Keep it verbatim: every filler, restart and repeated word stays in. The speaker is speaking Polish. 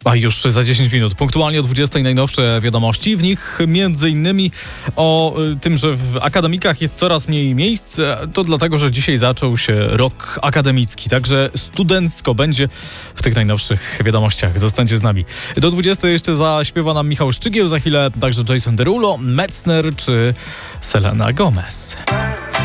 A już za dziesięć minut, punktualnie o dwudziestej najnowsze wiadomości. W nich między innymi o y, tym, że w akademikach jest coraz mniej miejsc. To dlatego, że dzisiaj zaczął się rok akademicki. Także studencko będzie w tych najnowszych wiadomościach. Zostańcie z nami. Do dwudziestej jeszcze zaśpiewa nam Michał Szczygieł. Za chwilę także Jason Derulo, Metzner czy Selena Gomez.